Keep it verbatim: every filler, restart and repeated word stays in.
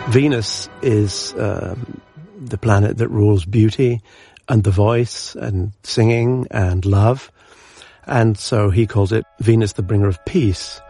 Venus is um, the planet that rules beauty and the voice and singing and love. And so he calls it Venus, the bringer of peace.